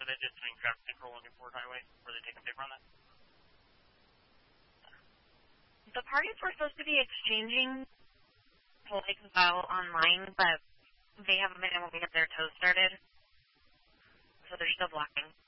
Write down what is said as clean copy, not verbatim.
prohibited just doing traffic control on Newport Highway? Were they taking paper on that? The parties were supposed to be exchanging polite file online, but they haven't been able to get their toes started, so they're still blocking.